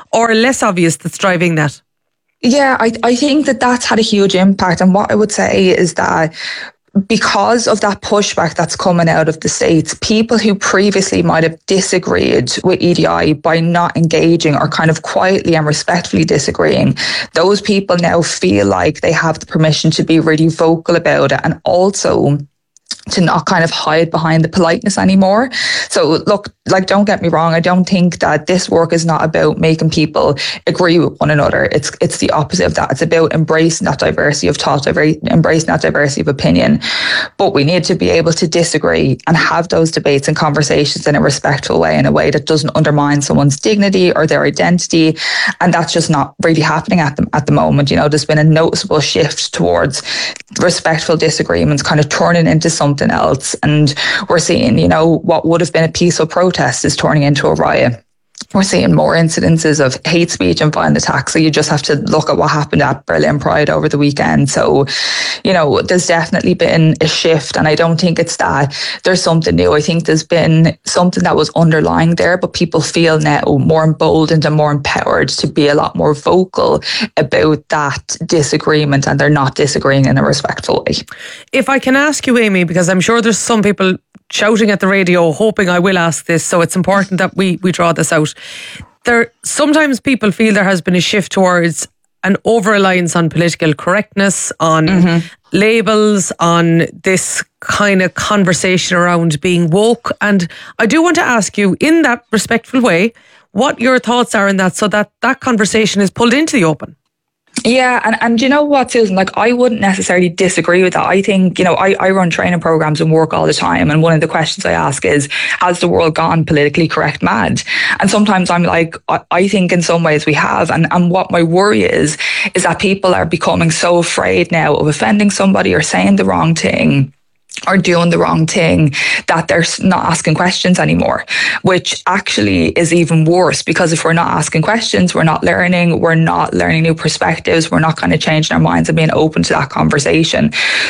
or less obvious that's driving that? Yeah, I think that's had a huge impact. And what I would say is that because of that pushback that's coming out of the States, people who previously might have disagreed with EDI by not engaging or kind of quietly and respectfully disagreeing, those people now feel like they have the permission to be really vocal about it, and also to not kind of hide behind the politeness anymore. So look, like, don't get me wrong, I don't think that this work is not about making people agree with one another. It's the opposite of that. It's about embracing that diversity of thought, embracing that diversity of opinion. But we need to be able to disagree and have those debates and conversations in a respectful way, in a way that doesn't undermine someone's dignity or their identity. And that's just not really happening at the moment. You know, there's been a noticeable shift towards respectful disagreements kind of turning into something else. And we're seeing, you know, what would have been a peaceful protest is turning into a riot. We're seeing more incidences of hate speech and violent attacks. So you just have to look at what happened at Berlin Pride over the weekend. So, you know, there's definitely been a shift, and I don't think it's that there's something new. I think there's been something that was underlying there, but people feel now more emboldened and more empowered to be a lot more vocal about that disagreement, and they're not disagreeing in a respectful way. If I can ask you, Amy, because I'm sure there's some people shouting at the radio hoping I will ask this, so it's important that we draw this out. Sometimes people feel there has been a shift towards an over-reliance on political correctness, on labels, on this kind of conversation around being woke. And I do want to ask you, in that respectful way, what your thoughts are in that, so that that conversation is pulled into the open. Yeah, and you know what, Susan, like, I wouldn't necessarily disagree with that. I think, you know, I run training programs and work all the time, and one of the questions I ask is, has the world gone politically correct mad? And sometimes I'm like, I think in some ways we have, and what my worry is that people are becoming so afraid now of offending somebody or saying the wrong thing or doing the wrong thing that they're not asking questions anymore, which actually is even worse, because if we're not asking questions, we're not learning new perspectives, we're not kind of changing our minds and being open to that conversation.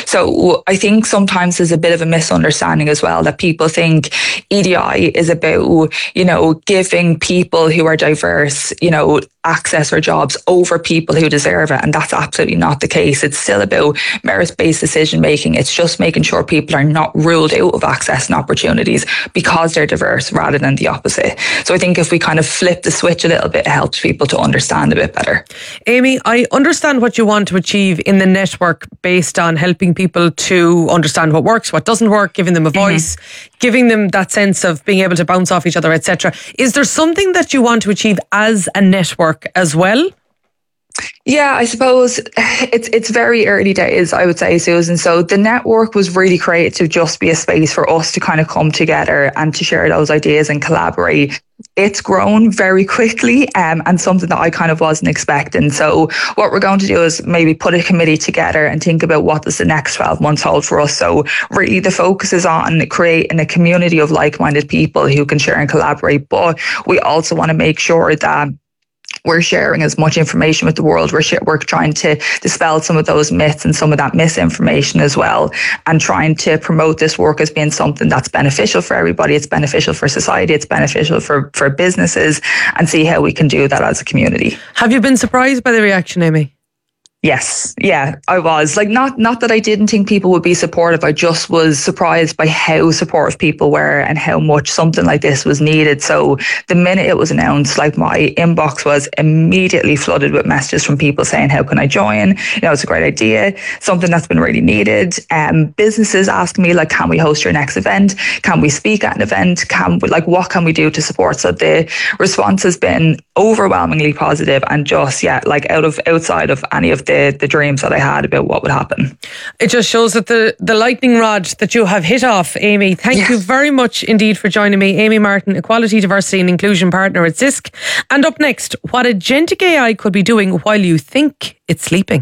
So I think sometimes there's a bit of a misunderstanding as well, that people think EDI is about, you know, giving people who are diverse, you know, access or jobs over people who deserve it. And that's absolutely not the case. It's still about merit-based decision making. It's just making sure people are not ruled out of access and opportunities because they're diverse, rather than the opposite. So I think if we kind of flip the switch a little bit, it helps people to understand a bit better. Amy, I understand what you want to achieve in the network based on helping people to understand what works, what doesn't work, giving them a voice, giving them that sense of being able to bounce off each other, etc. Is there something that you want to achieve as a network as well? Yeah, I suppose it's very early days, I would say, Susan. So the network was really created to just be a space for us to kind of come together and to share those ideas and collaborate. It's grown very quickly, and something that I kind of wasn't expecting. So what we're going to do is maybe put a committee together and think about what does the next 12 months hold for us. So really the focus is on creating a community of like-minded people who can share and collaborate. But we also want to make sure that we're sharing as much information with the world. We're trying to dispel some of those myths and some of that misinformation as well, and trying to promote this work as being something that's beneficial for everybody. It's beneficial for society. It's beneficial for businesses, and see how we can do that as a community. Have you been surprised by the reaction, Amy? Yes. Yeah, I was. Like, not that I didn't think people would be supportive. I just was surprised by how supportive people were and how much something like this was needed. So the minute it was announced, like, my inbox was immediately flooded with messages from people saying, how can I join? You know, it's a great idea, something that's been really needed. Businesses asking me, like, can we host your next event? Can we speak at an event? What can we do to support? So the response has been overwhelmingly positive, and just, outside of any of the dreams that I had about what would happen. It just shows that the lightning rod that you have hit off, Amy. Thank you very much indeed for joining me. Amy Martin, Equality, Diversity and Inclusion Partner at Cisc. And up next, what agentic AI could be doing while you think it's sleeping.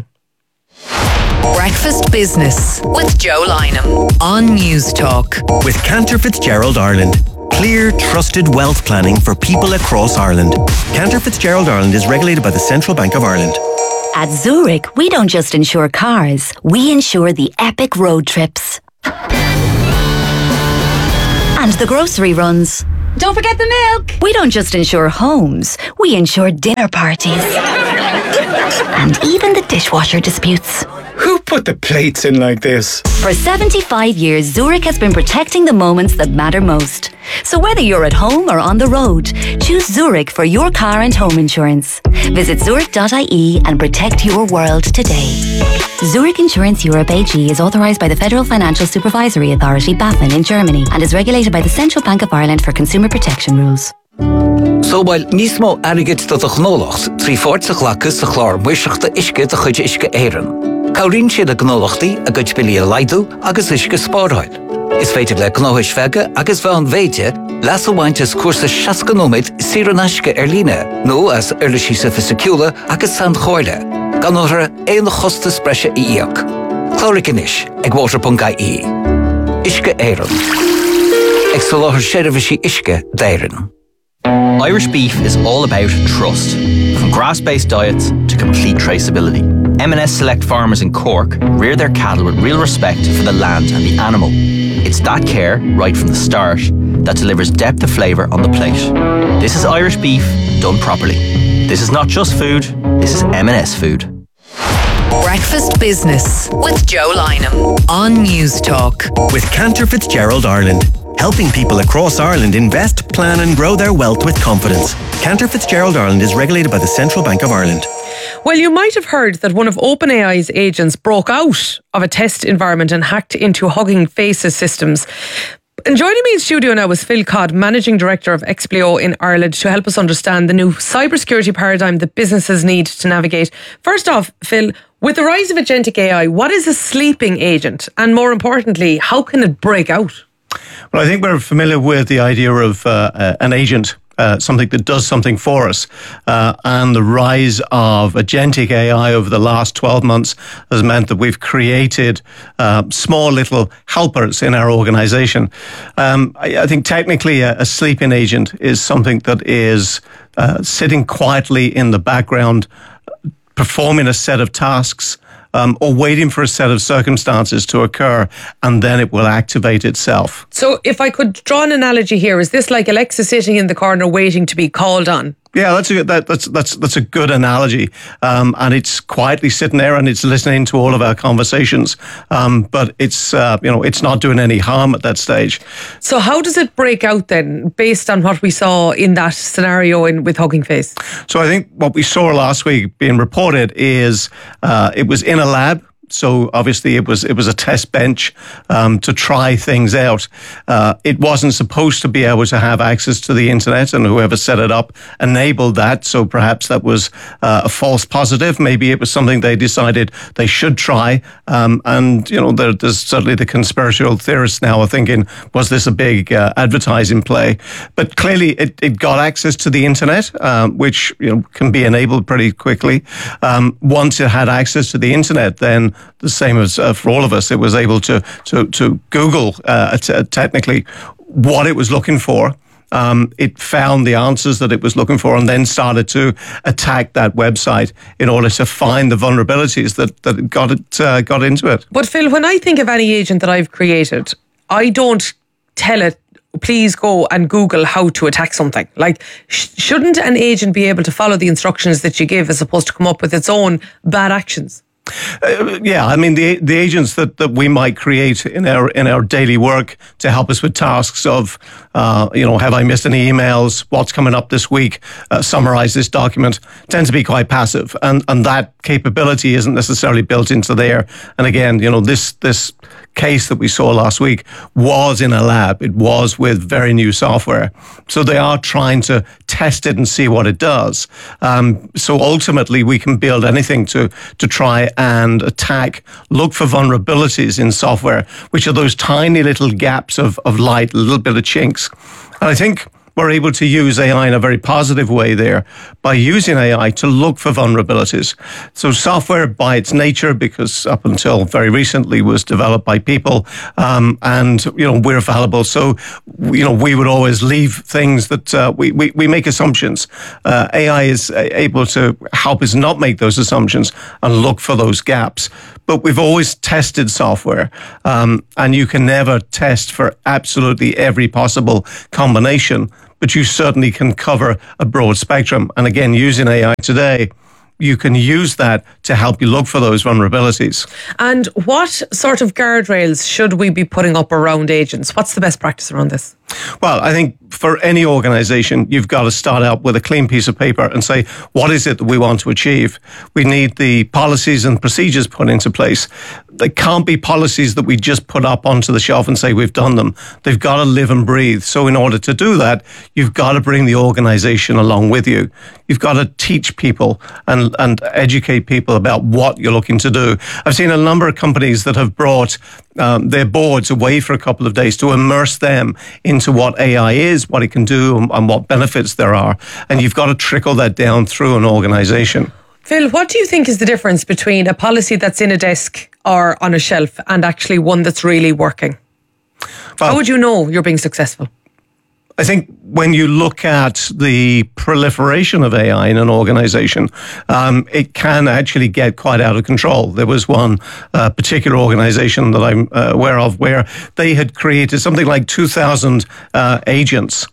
Breakfast Business with Joe Lynham on News Talk. With Cantor Fitzgerald Ireland. Clear, trusted wealth planning for people across Ireland. Cantor Fitzgerald Ireland is regulated by the Central Bank of Ireland. At Zurich, we don't just insure cars, we insure the epic road trips. And the grocery runs. Don't forget the milk. We don't just insure homes, we insure dinner parties. And even the dishwasher disputes. Who put the plates in like this? For 75 years, Zurich has been protecting the moments that matter most. So whether you're at home or on the road, choose Zurich for your car and home insurance. Visit zurich.ie and protect your world today. Zurich Insurance Europe AG is authorised by the Federal Financial Supervisory Authority, BaFin, in Germany and is regulated by the Central Bank of Ireland for consumer protection rules. So while nísmó airgid do a gnólacht, trí fórtach lachas a chlár muiseachta isce de chuid isce éireann. Caurín siad a gnólachtaí a gcuid bilí a laidú agus isce spárthail. Is féidir le gnóis feige agus bhean véide las a bhaintes cuasa 60 nóid síran isce líne, nó as irlisí sa fisiciúla agus san chóirle. Gan óthra éon chostas breise íoc. Clóric inis ag water.ie. Isce éireann. Ag soláthar séidirmhísí isce d'éireann. Irish beef is all about trust. From grass-based diets to complete traceability. M&S Select farmers in Cork rear their cattle with real respect for the land and the animal. It's that care, right from the start, that delivers depth of flavour on the plate. This is Irish beef done properly. This is not just food, this is M&S food. Breakfast Business with Joe Lynham on News Talk. With Cantor Fitzgerald Ireland. Helping people across Ireland invest, plan and grow their wealth with confidence. Cantor Fitzgerald Ireland is regulated by the Central Bank of Ireland. Well, you might have heard that one of OpenAI's agents broke out of a test environment and hacked into Hugging Faces systems. And joining me in studio now is Phil Codd, Managing Director of Explio in Ireland, to help us understand the new cybersecurity paradigm that businesses need to navigate. First off, Phil, with the rise of agentic AI, what is a sleeping agent? And more importantly, how can it break out? Well, I think we're familiar with the idea of an agent, something that does something for us. And the rise of agentic AI over the last 12 months has meant that we've created small little helpers in our organization. I think technically a sleeping agent is something that is sitting quietly in the background, performing a set of tasks, or waiting for a set of circumstances to occur, and then it will activate itself. So if I could draw an analogy here, is this like Alexa sitting in the corner waiting to be called on? Yeah, that's a good analogy, and it's quietly sitting there and it's listening to all of our conversations, but it's it's not doing any harm at that stage. So how does it break out then, based on what we saw in that scenario with Hugging Face? So I think what we saw last week being reported is it was in a lab. So obviously it was a test bench to try things out. It wasn't supposed to be able to have access to the internet, and whoever set it up enabled that. So perhaps that was a false positive. Maybe it was something they decided they should try. And there's certainly the conspiratorial theorists now are thinking, was this a big advertising play? But clearly it got access to the internet, which can be enabled pretty quickly. Once it had access to the internet, then the same as for all of us, it was able to Google technically what it was looking for. It found the answers that it was looking for and then started to attack that website in order to find the vulnerabilities that got into it. But Phil, when I think of any agent that I've created, I don't tell it, please go and Google how to attack something. Like, shouldn't an agent be able to follow the instructions that you give as opposed to come up with its own bad actions? Yeah, I mean the agents that we might create in our daily work to help us with tasks of have I missed any emails, what's coming up this week, summarize this document, tend to be quite passive, and that capability isn't necessarily built into there. And again, this case that we saw last week was in a lab. It was with very new software, so they are trying to test it and see what it does. So ultimately, we can build anything to try and attack, look for vulnerabilities in software, which are those tiny little gaps of light, a little bit of chinks. And I think we're able to use AI in a very positive way there by using AI to look for vulnerabilities. So software by its nature, because up until very recently was developed by people, and we're fallible. So we would always leave things that we make assumptions. AI is able to help us not make those assumptions and look for those gaps. But we've always tested software, and you can never test for absolutely every possible combination. but you certainly can cover a broad spectrum. And again, using AI today, you can use that to help you look for those vulnerabilities. And what sort of guardrails should we be putting up around agents? What's the best practice around this? Well, I think for any organization, you've got to start out with a clean piece of paper and say, what is it that we want to achieve? We need the policies and procedures put into place. They can't be policies that we just put up onto the shelf and say we've done them. They've got to live and breathe. So in order to do that, you've got to bring the organization along with you. You've got to teach people and educate people about what you're looking to do. I've seen a number of companies that have brought their boards away for a couple of days to immerse them into what AI is, what it can do, and what benefits there are. And you've got to trickle that down through an organization. Phil, what do you think is the difference between a policy that's in a desk or on a shelf and actually one that's really working? Well, how would you know you're being successful? I think when you look at the proliferation of AI in an organization, it can actually get quite out of control. There was one particular organization that I'm aware of where they had created something like 2,000 agents.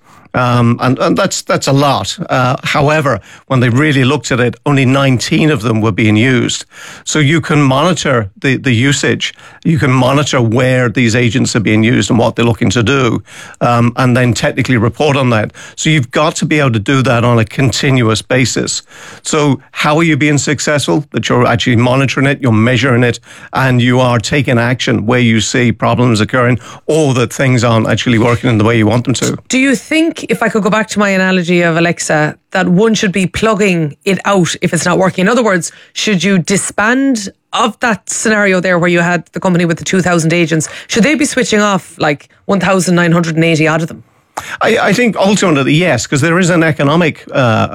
And that's a lot. However, when they really looked at it, only 19 of them were being used. So you can monitor the usage. You can monitor where these agents are being used and what they're looking to do, and then technically report on that. So you've got to be able to do that on a continuous basis. So how are you being successful? That you're actually monitoring it, you're measuring it, and you are taking action where you see problems occurring or that things aren't actually working in the way you want them to. Do you think, if I could go back to my analogy of Alexa, that one should be plugging it out if it's not working? In other words, should you disband of that scenario there where you had the company with the 2,000 agents? Should they be switching off like 1,980 out of them? I think ultimately, yes, because there is an economic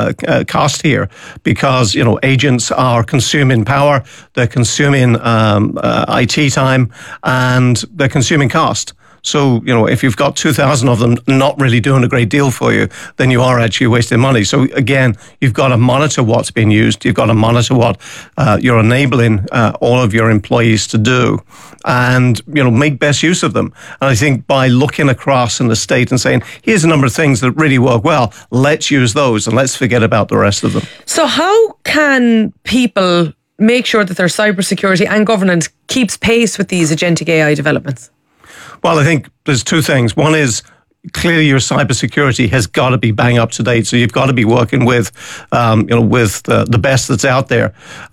cost here because, agents are consuming power, they're consuming IT time, and they're consuming cost. So, if you've got 2,000 of them not really doing a great deal for you, then you are actually wasting money. So again, you've got to monitor what's being used. You've got to monitor what you're enabling all of your employees to do and, make best use of them. And I think by looking across in the state and saying, here's a number of things that really work well, let's use those and let's forget about the rest of them. So how can people make sure that their cybersecurity and governance keeps pace with these agentic AI developments? Well, I think there's two things. One is clearly your cybersecurity has got to be bang up to date. So you've got to be working with, with the best that's out there.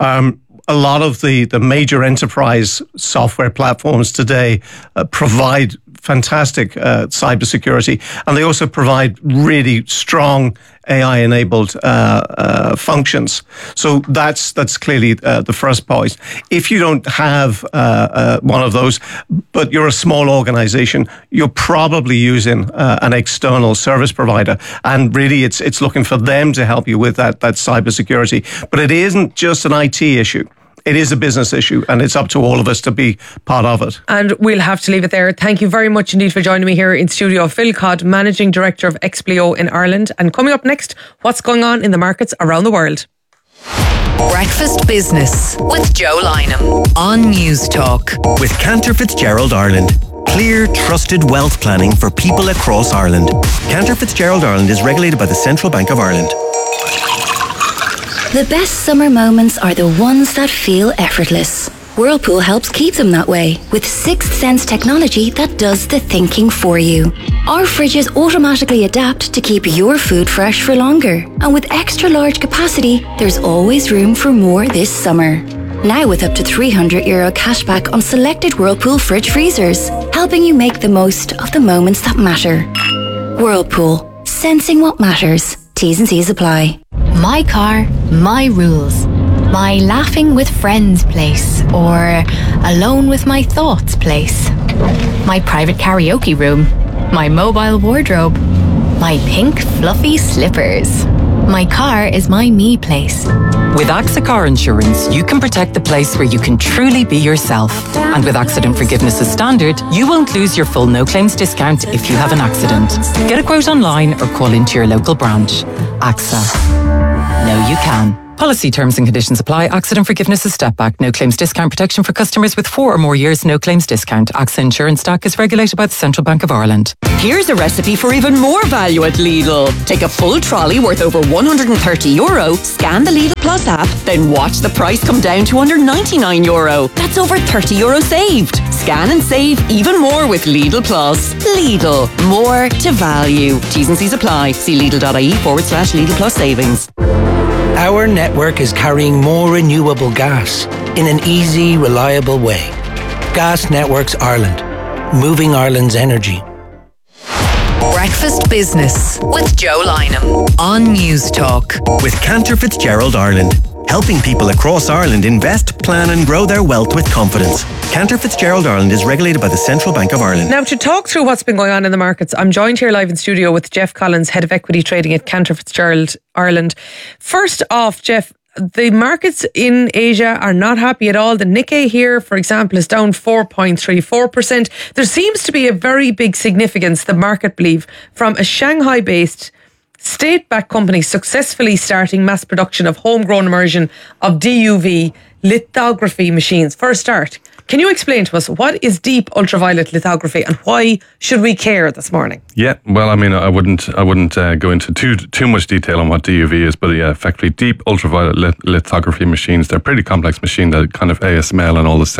A lot of the major enterprise software platforms today provide fantastic cybersecurity, and they also provide really strong AI-enabled functions. So that's clearly the first point. If you don't have one of those, but you're a small organization, you're probably using an external service provider, and really it's looking for them to help you with that cybersecurity. But it isn't just an IT issue. It is a business issue, and it's up to all of us to be part of it. And we'll have to leave it there. Thank you very much indeed for joining me here in studio. Phil Codd, Managing Director of Explio in Ireland. And coming up next, what's going on in the markets around the world. Breakfast Business with Joe Lynham on News Talk. With Cantor Fitzgerald Ireland. Clear, trusted wealth planning for people across Ireland. Cantor Fitzgerald Ireland is regulated by the Central Bank of Ireland. The best summer moments are the ones that feel effortless. Whirlpool helps keep them that way with Sixth Sense technology that does the thinking for you. Our fridges automatically adapt to keep your food fresh for longer. And with extra large capacity, there's always room for more this summer. Now with up to €300 cashback on selected Whirlpool fridge freezers, helping you make the most of the moments that matter. Whirlpool, sensing what matters. T's and C's apply. My car, my rules. My laughing with friends place, or alone with my thoughts place. My private karaoke room. My mobile wardrobe. My pink fluffy slippers. My car is my me place. With AXA Car Insurance, you can protect the place where you can truly be yourself. And with accident forgiveness as standard, you won't lose your full no claims discount if you have an accident. Get a quote online or call into your local branch. AXA. Know you can. Policy terms and conditions apply. Accident forgiveness is step back. No claims discount protection for customers with 4 or more years. No claims discount. AXA Insurance Stock is regulated by the Central Bank of Ireland. Here's a recipe for even more value at Lidl. Take a full trolley worth over €130, scan the Lidl Plus app, then watch the price come down to under €99. That's over €30 saved. Scan and save even more with Lidl Plus. Lidl, more to value. T's and C's apply. See Lidl.ie/Lidl Plus savings. Our network is carrying more renewable gas in an easy, reliable way. Gas Networks Ireland, moving Ireland's energy. Breakfast Business with Joe Lynham on News Talk. With Cantor Fitzgerald Ireland, helping people across Ireland invest, plan and grow their wealth with confidence. Cantor Fitzgerald Ireland is regulated by the Central Bank of Ireland. Now, to talk through what's been going on in the markets, I'm joined here live in studio with Jeff Collins, Head of Equity Trading at Cantor Fitzgerald Ireland. First off, Jeff, the markets in Asia are not happy at all. The Nikkei here, for example, is down 4.34%. There seems to be a very big significance, the market believe, from a Shanghai-based state-backed company successfully starting mass production of homegrown immersion of DUV lithography machines. For a start, can you explain to us what is deep ultraviolet lithography and why should we care this morning? Yeah, well, I mean, I wouldn't go into too much detail on what DUV is, but yeah, effectively deep ultraviolet lithography machines. They're pretty complex machine that kind of ASML and all the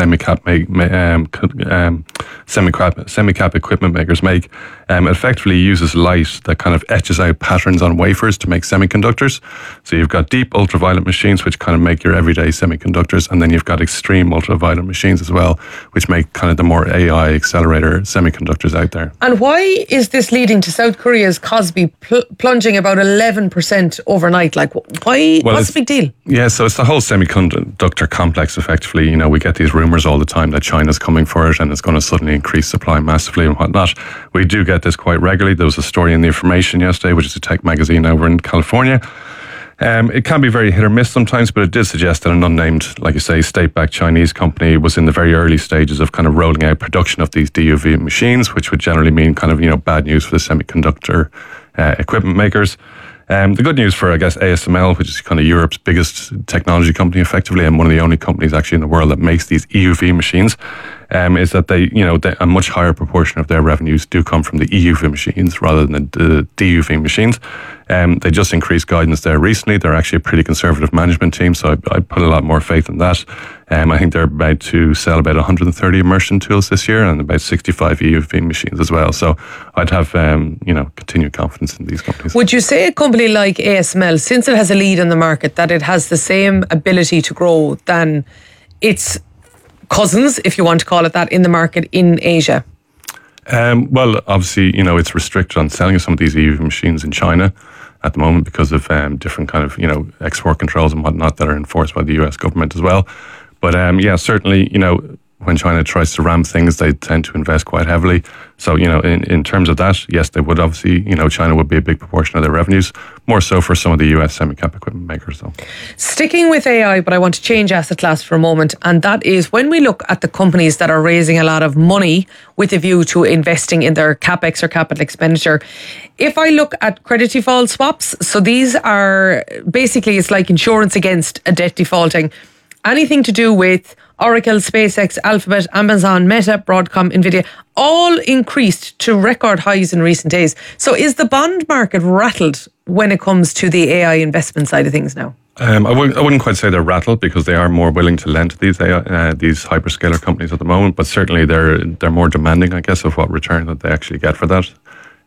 semi-cap equipment makers make. It effectively uses light that kind of etches out patterns on wafers to make semiconductors. So you've got deep ultraviolet machines, which kind of make your everyday semiconductors, and then you've got extreme ultraviolet machines as well, which make kind of the more AI accelerator semiconductors out there. And why is this leading to South Korea's Kospi plunging about 11% overnight? Like, why? Well, what's the big deal? Yeah, so it's the whole semiconductor complex, effectively. You know, we get these rumours all the time that China's coming for it and it's going to suddenly increase supply massively and whatnot. We do get this quite regularly. There was a story in The Information yesterday, which is a tech magazine over in California. It can be very hit or miss sometimes, but it did suggest that an unnamed, like you say, state-backed Chinese company was in the very early stages of kind of rolling out production of these DUV machines, which would generally mean kind of, you know, bad news for the semiconductor equipment makers. The good news for, I guess, ASML, which is kind of Europe's biggest technology company effectively, and one of the only companies actually in the world that makes these EUV machines, is that a much higher proportion of their revenues do come from the EUV machines rather than the DUV machines. They just increased guidance there recently. They're actually a pretty conservative management team, so I put a lot more faith in that. I think they're about to sell about 130 immersion tools this year and about 65 EUV machines as well. So I'd have, continued confidence in these companies. Would you say a company like ASML, since it has a lead in the market, that it has the same ability to grow than its cousins, if you want to call it that, in the market in Asia? Well, obviously, it's restricted on selling some of these EUV machines in China at the moment because of different kind of, export controls and whatnot that are enforced by the US government as well. But certainly, when China tries to ramp things, they tend to invest quite heavily. So, in terms of that, yes, they would obviously, China would be a big proportion of their revenues, more so for some of the US semi-cap equipment makers, though. Sticking with AI, but I want to change asset class for a moment, and that is when we look at the companies that are raising a lot of money with a view to investing in their CapEx or capital expenditure. If I look at credit default swaps, so these are basically, it's like insurance against a debt defaulting. Anything to do with Oracle, SpaceX, Alphabet, Amazon, Meta, Broadcom, Nvidia, all increased to record highs in recent days. So is the bond market rattled when it comes to the AI investment side of things now? I wouldn't quite say they're rattled because they are more willing to lend to these hyperscaler companies at the moment, but certainly they're more demanding, I guess, of what return that they actually get for that.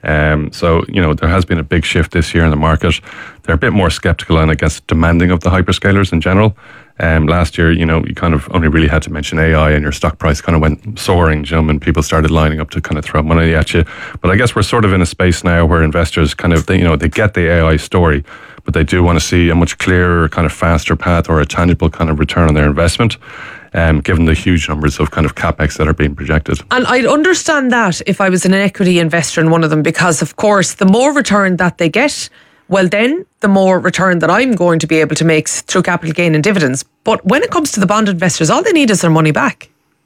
So, there has been a big shift this year in the market. They're a bit more skeptical and, I guess, demanding of the hyperscalers in general. Last year, you kind of only really had to mention AI and your stock price kind of went soaring, and people started lining up to kind of throw money at you. But I guess we're sort of in a space now where investors kind of, they get the AI story, but they do want to see a much clearer, kind of faster path or a tangible kind of return on their investment. Given the huge numbers of kind of capex that are being projected. And I'd understand that if I was an equity investor in one of them, because of course the more return that they get, well then the more return that I'm going to be able to make through capital gain and dividends. But when it comes to the bond investors, all they need is their money back.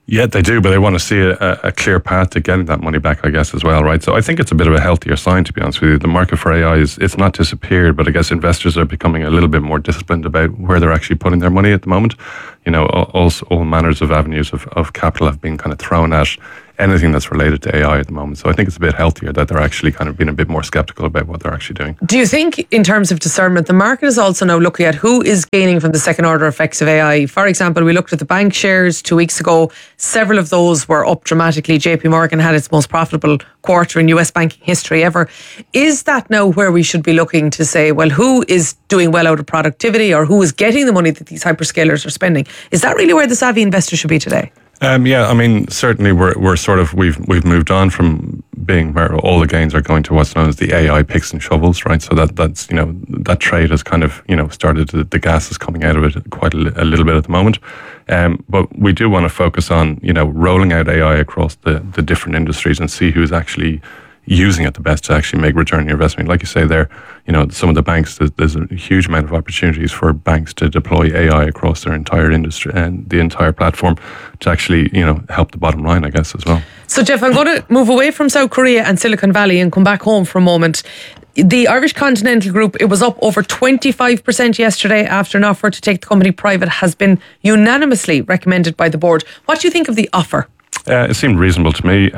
Yeah, they do, but they want to see a clear path to getting that money back, I guess, as well, right? So I think it's a bit of a healthier sign, to be honest with you. The market for AI it's not disappeared, but I guess investors are becoming a little bit more disciplined about where they're actually putting their money at the moment. You know, all manners of avenues of capital have been kind of thrown at anything that's related to AI at the moment. So I think it's a bit healthier that they're actually kind of being a bit more skeptical about what they're actually doing. Do you think, in terms of discernment, the market is also now looking at who is gaining from the second order effects of AI? For example, we looked at the bank shares 2 weeks ago. Several of those were up dramatically. JP Morgan had its most profitable quarter in US banking history ever. Is that now where we should be looking to say, well, who is doing well out of productivity, or who is getting the money that these hyperscalers are spending? Is that really where the savvy investor should be today? Yeah, I mean, certainly we're sort of, we've moved on from being where all the gains are going to what's known as the AI picks and shovels, right? So that's, you know, that trade has kind of, you know, started, the gas is coming out of it quite a little bit at the moment. But we do want to focus on, you know, rolling out AI across the different industries and see who's actually using it the best to actually make return on your investment. Like you say there, you know, some of the banks, there's a huge amount of opportunities for banks to deploy AI across their entire industry and the entire platform to actually, you know, help the bottom line, I guess, as well. So, Jeff, I'm going to move away from South Korea and Silicon Valley and come back home for a moment. The Irish Continental Group, it was up over 25% yesterday after an offer to take the company private has been unanimously recommended by the board. What do you think of the offer? It seemed reasonable to me.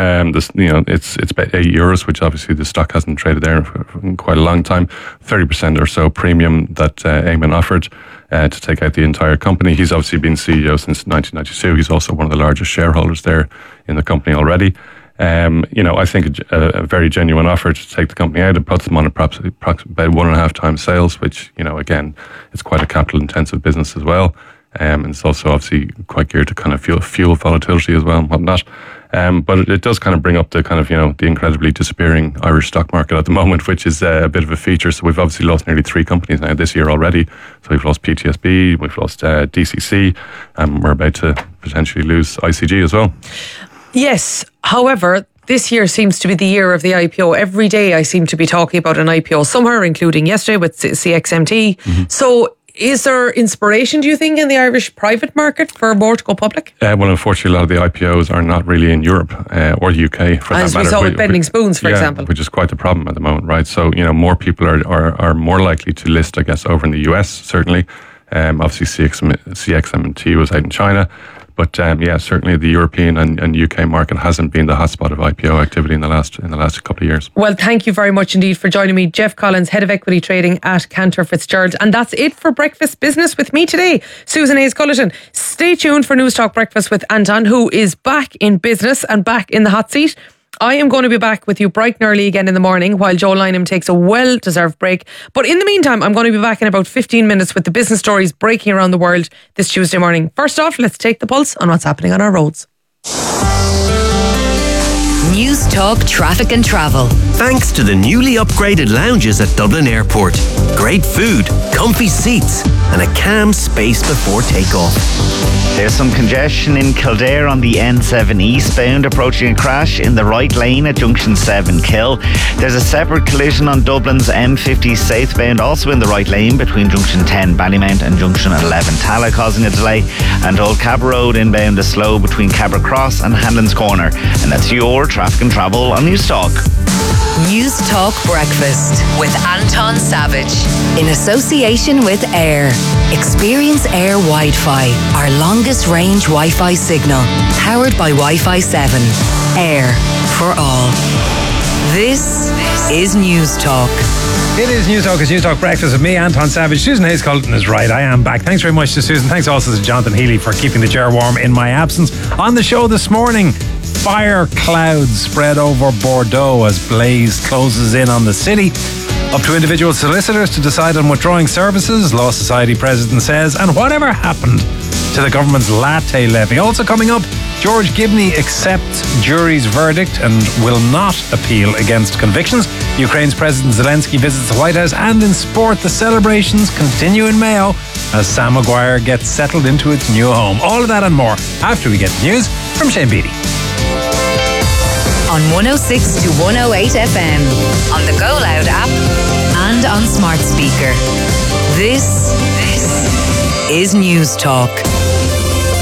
It's about €8, which obviously the stock hasn't traded there for quite a long time. 30% or so premium that Eamon offered to take out the entire company. He's obviously been CEO since 1992. He's also one of the largest shareholders there in the company already. I think a very genuine offer to take the company out. It puts them on perhaps about 1.5 times sales, which, you know, again, it's quite a capital intensive business as well. And it's also obviously quite geared to kind of fuel volatility as well and whatnot. But it does kind of bring up the kind of, you know, the incredibly disappearing Irish stock market at the moment, which is a bit of a feature. So we've obviously lost nearly 3 companies now this year already. So we've lost PTSB, we've lost DCC, and we're about to potentially lose ICG as well. Yes. However, this year seems to be the year of the IPO. Every day I seem to be talking about an IPO somewhere, including yesterday with CXMT. Mm-hmm. So is there inspiration, do you think, in the Irish private market for more to go public? Well, unfortunately, a lot of the IPOs are not really in Europe or the UK, for that matter. As we saw with Bending Spoons, for example. Which is quite the problem at the moment, right? So, you know, more people are more likely to list, I guess, over in the US, certainly. Obviously, CXMT was out in China. But certainly the European and UK market hasn't been the hotspot of IPO activity in the last couple of years. Well, thank you very much indeed for joining me. Jeff Collins, Head of Equity Trading at Cantor Fitzgerald. And that's it for Breakfast Business with me today, Susan Hayes-Culleton. Stay tuned for News Talk Breakfast with Anton, who is back in business and back in the hot seat. I am going to be back with you bright and early again in the morning while Joe Lynham takes a well-deserved break. But in the meantime, I'm going to be back in about 15 minutes with the business stories breaking around the world this Tuesday morning. First off, let's take the pulse on what's happening on our roads. News Talk Traffic and Travel. Thanks to the newly upgraded lounges at Dublin Airport. Great food, comfy seats, and a calm space before takeoff. There's some congestion in Kildare on the N7 eastbound, approaching a crash in the right lane at Junction 7 Kill. There's a separate collision on Dublin's M50 southbound, also in the right lane between Junction 10 Ballymount and Junction 11 Tala, causing a delay. And Old Cabra Road inbound is slow between Cabra Cross and Hanlon's Corner. And that's your traffic and travel on News Talk. News Talk Breakfast with Anton Savage in association with Air. Experience Air Wi-Fi, our longest range Wi-Fi signal, powered by Wi-Fi 7. Air for all. This is News Talk. It is News Talk. It's News Talk Breakfast with me, Anton Savage. Susan Hayes-Culleton is right. I am back. Thanks very much to Susan. Thanks also to Jonathan Healy for keeping the chair warm in my absence. On the show this morning, fire clouds spread over Bordeaux as blaze closes in on the city. Up to individual solicitors to decide on withdrawing services, Law Society president says, and whatever happened to the government's latte levy. Also coming up, George Gibney accepts jury's verdict and will not appeal against convictions. Ukraine's President Zelensky visits the White House, and in sport, the celebrations continue in Mayo as Sam Maguire gets settled into its new home. All of that and more after we get the news from Shane Beattie. On 106 to 108 FM, on the Go Loud app, and on smart speaker. This is News Talk.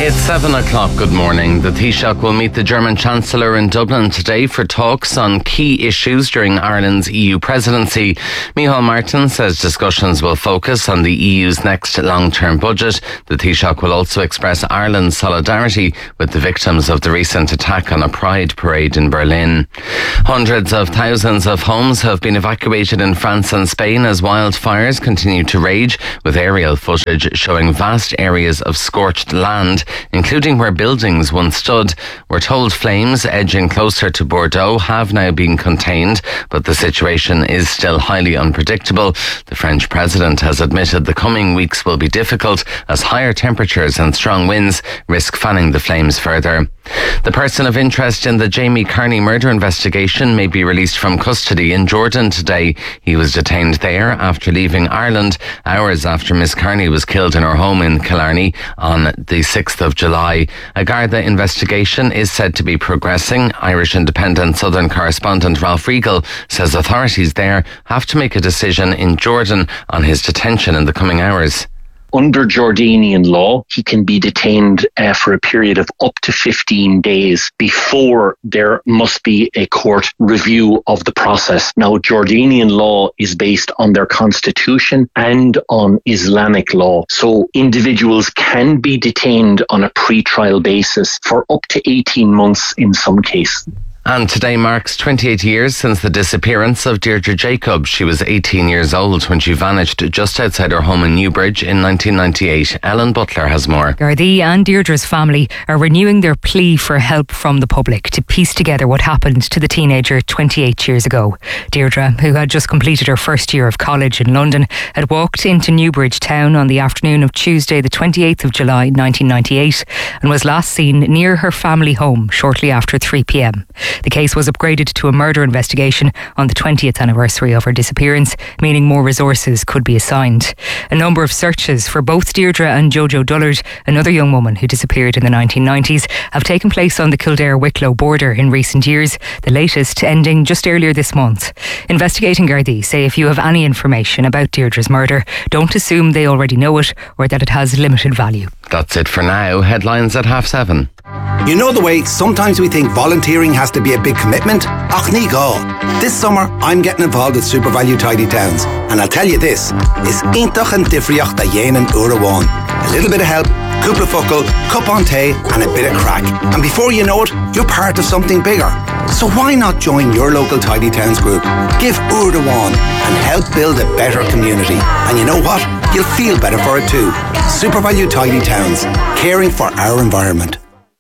It's 7 o'clock. Good morning. The Taoiseach will meet the German Chancellor in Dublin today for talks on key issues during Ireland's EU presidency. Micheál Martin says discussions will focus on the EU's next long-term budget. The Taoiseach will also express Ireland's solidarity with the victims of the recent attack on a pride parade in Berlin. Hundreds of thousands of homes have been evacuated in France and Spain as wildfires continue to rage, with aerial footage showing vast areas of scorched land, including where buildings once stood. We're told flames edging closer to Bordeaux have now been contained, but the situation is still highly unpredictable. The French president has admitted the coming weeks will be difficult as higher temperatures and strong winds risk fanning the flames further. The person of interest in the Jamie Carney murder investigation may be released from custody in Jordan today. He was detained there after leaving Ireland hours after Miss Carney was killed in her home in Killarney on the 6th of July. A Garda investigation is said to be progressing. Irish Independent Southern correspondent Ralph Riegel says authorities there have to make a decision in Jordan on his detention in the coming hours. Under Jordanian law, he can be detained for a period of up to 15 days before there must be a court review of the process. Now, Jordanian law is based on their constitution and on Islamic law. So individuals can be detained on a pre-trial basis for up to 18 months in some cases. And today marks 28 years since the disappearance of Deirdre Jacobs. She was 18 years old when she vanished just outside her home in Newbridge in 1998. Ellen Butler has more. Gardaí and Deirdre's family are renewing their plea for help from the public to piece together what happened to the teenager 28 years ago. Deirdre, who had just completed her first year of college in London, had walked into Newbridge town on the afternoon of Tuesday the 28th of July 1998 and was last seen near her family home shortly after 3 p.m. The case was upgraded to a murder investigation on the 20th anniversary of her disappearance, meaning more resources could be assigned. A number of searches for both Deirdre and Jojo Dullard, another young woman who disappeared in the 1990s, have taken place on the Kildare-Wicklow border in recent years, the latest ending just earlier this month. Investigating Gardaí say if you have any information about Deirdre's murder, don't assume they already know it or that it has limited value. That's it for now. Headlines at 7:30. You know the way sometimes we think volunteering has to be a big commitment? Ach ní gá. This summer I'm getting involved with Super Value Tidy Towns, and I'll tell you this, is intach and difriocht da dhéanaan uair amháin. A little bit of help, cúpla focal, cup on tea and a bit of crack. And before you know it, you're part of something bigger. So why not join your local Tidy Towns group? Give uair amháin and help build a better community. And you know what? You'll feel better for it too. Super Value Tidy Towns, caring for our environment.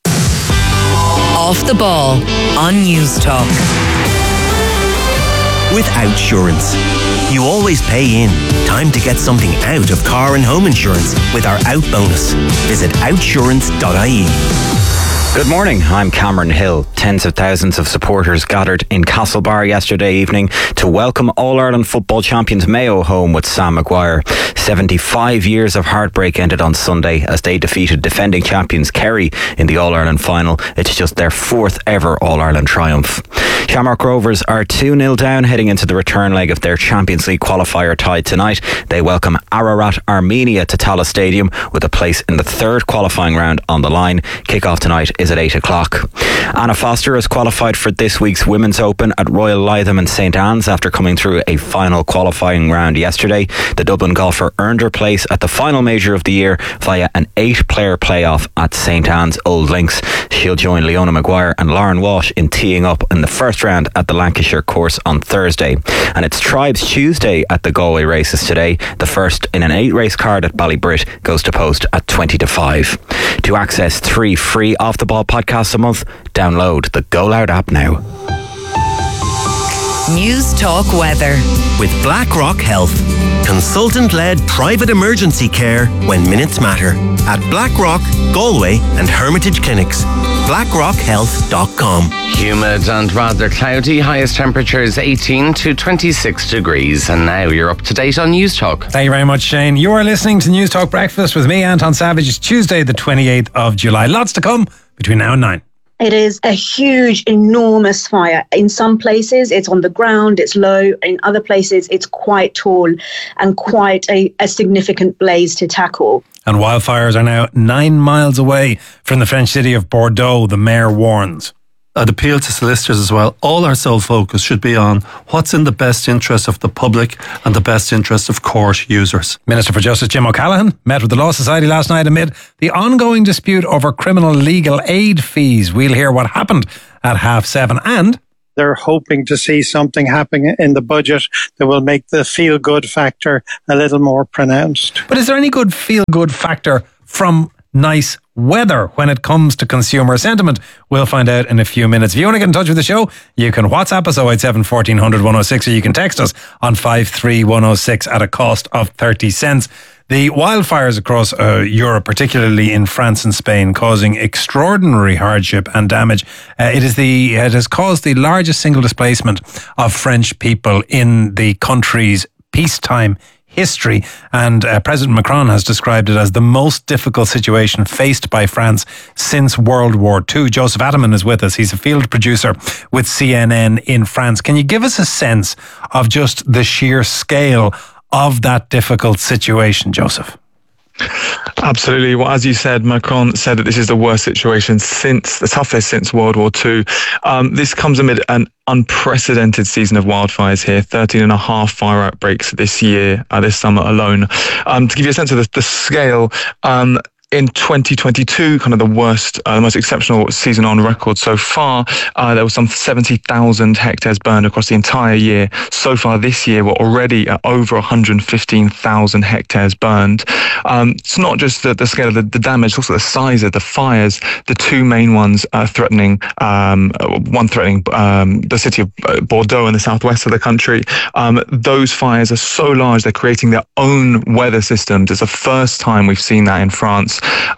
Off the Ball on News Talk. With Outsurance. You always pay in. Time to get something out of car and home insurance with our Out bonus. Visit outsurance.ie. Good morning, I'm Cameron Hill. Tens of thousands of supporters gathered in Castlebar yesterday evening to welcome All-Ireland football champions Mayo home with Sam Maguire. 75 years of heartbreak ended on Sunday as they defeated defending champions Kerry in the All-Ireland final. It's just their fourth ever All-Ireland triumph. Shamrock Rovers are 2-0 down heading into the return leg of their Champions League qualifier tie tonight. They welcome Ararat Armenia to Tallaght Stadium with a place in the third qualifying round on the line. Kick-off tonight is at 8 o'clock. Anna Foster has qualified for this week's Women's Open at Royal Lytham in St Anne's after coming through a final qualifying round yesterday. The Dublin golfer earned her place at the final major of the year via an 8-player playoff at St Anne's Old Links. She'll join Leona Maguire and Lauren Walsh in teeing up in the first round at the Lancashire course on Thursday. And it's Tribes Tuesday at the Galway races today. The first in an 8-race card at Ballybrit goes to post at 20-5. To access 3 free Off the Ball podcasts a month, download the Go Loud app now. News Talk Weather. With BlackRock Health. Consultant-led private emergency care when minutes matter. At BlackRock, Galway and Hermitage Clinics. BlackRockHealth.com. Humid and rather cloudy. Highest temperatures 18 to 26 degrees. And now you're up to date on News Talk. Thank you very much, Shane. You are listening to News Talk Breakfast with me, Anton Savage. It's Tuesday, the 28th of July. Lots to come between now and 9. It is a huge, enormous fire. In some places, it's on the ground, it's low. In other places, it's quite tall and quite a significant blaze to tackle. And wildfires are now 9 miles away from the French city of Bordeaux, the mayor warns. I'd appeal to solicitors as well. All our sole focus should be on what's in the best interest of the public and the best interest of court users. Minister for Justice Jim O'Callaghan met with the Law Society last night amid the ongoing dispute over criminal legal aid fees. We'll hear what happened at 7:30 and... They're hoping to see something happening in the budget that will make the feel-good factor a little more pronounced. But is there any good feel-good factor from nice weather when it comes to consumer sentiment? We'll find out in a few minutes. If you want to get in touch with the show, you can WhatsApp us 087 1400 106, or you can text us on 53106 at a cost of 30 cents. The wildfires across Europe, particularly in France and Spain, causing extraordinary hardship and damage. It has caused the largest single displacement of French people in the country's peacetime history, and President Macron has described it as the most difficult situation faced by France since World War II. Joseph Atterman is with us. He's a field producer with CNN in France. Can you give us a sense of just the sheer scale of that difficult situation, Joseph? Absolutely. Well, as you said, Macron said that this is the worst situation the toughest since World War II. This comes amid an unprecedented season of wildfires here, 13.5 fire outbreaks this year, this summer alone. To give you a sense of the scale, in 2022, kind of the worst, the most exceptional season on record so far, there was some 70,000 hectares burned across the entire year. So far this year, we're already at over 115,000 hectares burned. It's not just the scale of the damage, also the size of the fires. The two main ones threatening the city of Bordeaux in the southwest of the country. Those fires are so large, they're creating their own weather systems. It's the first time we've seen that in France.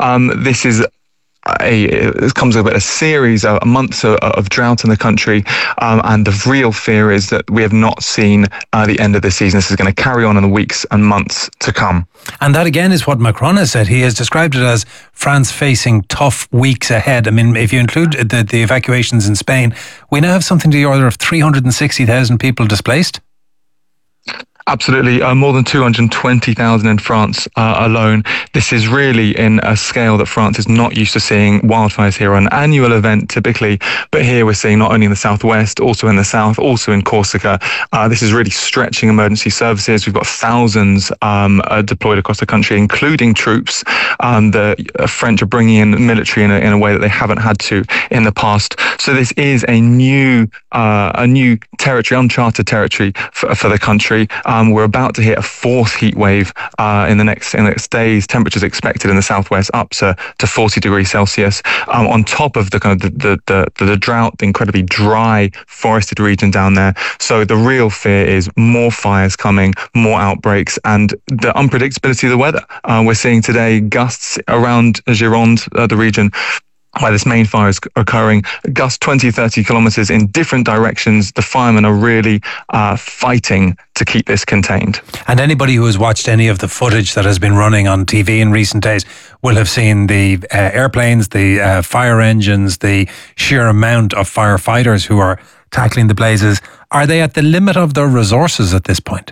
It comes with a series of months of drought in the country, and the real fear is that we have not seen the end of the season. This is going to carry on in the weeks and months to come. And that again is what Macron has said. He has described it as France facing tough weeks ahead. I mean, if you include the evacuations in Spain, we now have something to the order of 360,000 people displaced. Absolutely. More than 220,000 in France alone. This is really in a scale that France is not used to seeing. Wildfires here are an annual event typically, but here we're seeing not only in the southwest, also in the south, also in Corsica. This is really stretching emergency services. We've got thousands deployed across the country, including troops. The French are bringing in military in a way that they haven't had to in the past. So this is a new territory, uncharted territory for the country. We're about to hit a fourth heat wave in the next days. Temperatures expected in the southwest up to 40 degrees Celsius. On top of the drought, the incredibly dry forested region down there. So the real fear is more fires coming, more outbreaks, and the unpredictability of the weather. We're seeing today gusts around Gironde, the region where this main fire is occurring, gusts 20, 30 kilometres in different directions. The firemen are really fighting to keep this contained. And anybody who has watched any of the footage that has been running on TV in recent days will have seen the airplanes, the fire engines, the sheer amount of firefighters who are tackling the blazes. Are they at the limit of their resources at this point?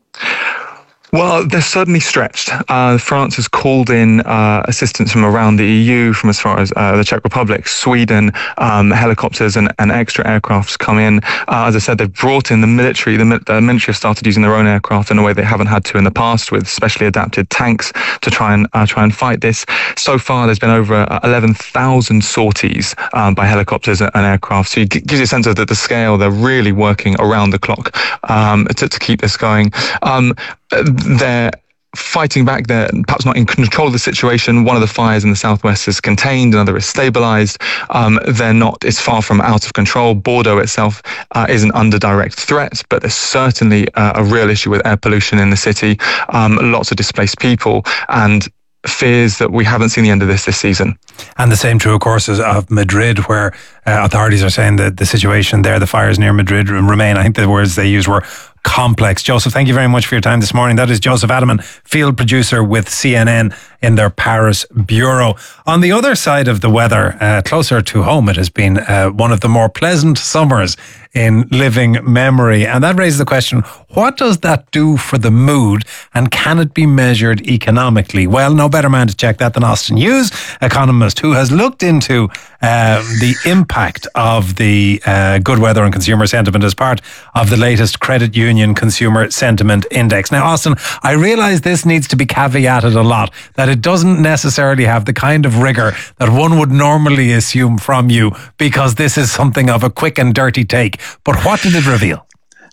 Well, they're certainly stretched. France has called in assistance from around the EU, from as far as the Czech Republic, Sweden. Helicopters and extra aircrafts come in. As I said, they've brought in the military. The military have started using their own aircraft in a way they haven't had to in the past, with specially adapted tanks to try and fight this. So far, there's been over 11,000 sorties by helicopters and aircraft. So it gives you a sense of the scale. They're really working around the clock to keep this going. They're fighting back. They're perhaps not in control of the situation. One of the fires in the southwest is contained, another is stabilised. It's far from out of control. Bordeaux itself isn't under direct threat, but there's certainly a real issue with air pollution in the city. Lots of displaced people, and fears that we haven't seen the end of this season. And the same true, of course, of Madrid, where authorities are saying that the situation there, the fires near Madrid remain, I think the words they used were complex. Joseph, thank you very much for your time this morning. That is Joseph Adaman, field producer with CNN in their Paris bureau. On the other side of the weather, closer to home, it has been one of the more pleasant summers in living memory. And that raises the question, what does that do for the mood, and can it be measured economically? Well, no better man to check that than Austin Hughes, economist, who has looked into the impact of the good weather on consumer sentiment as part of the latest Credit Union Consumer Sentiment Index. Now, Austin, I realise this needs to be caveated a lot, that it doesn't necessarily have the kind of rigour that one would normally assume from you, because this is something of a quick and dirty take. But what did it reveal?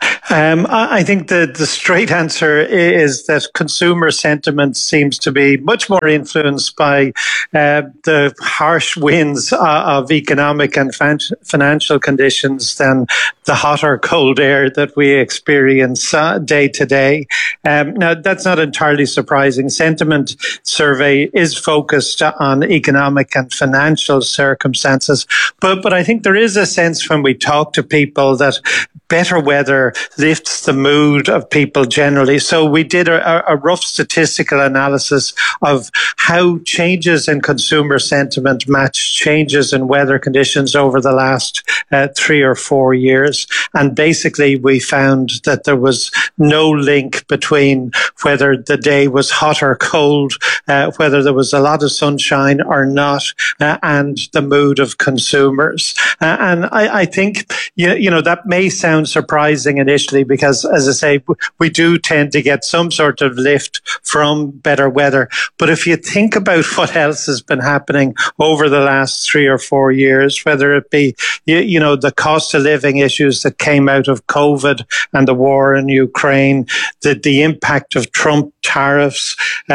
I think the straight answer is that consumer sentiment seems to be much more influenced by the harsh winds of economic and financial conditions than the hot or cold air that we experience day to day. Now, that's not entirely surprising. Sentiment survey is focused on economic and financial circumstances, but I think there is a sense when we talk to people that better weather lifts the mood of people generally. So we did a rough statistical analysis of how changes in consumer sentiment match changes in weather conditions over the last 3 or 4 years. And basically we found that there was no link between whether the day was hot or cold, whether there was a lot of sunshine or not, and the mood of consumers. And I think, you know, that may sound surprising initially, because, as I say, we do tend to get some sort of lift from better weather. But if you think about what else has been happening over the last 3 or 4 years, whether it be, you know, the cost of living issues that came out of COVID and the war in Ukraine, the impact of Trump tariffs,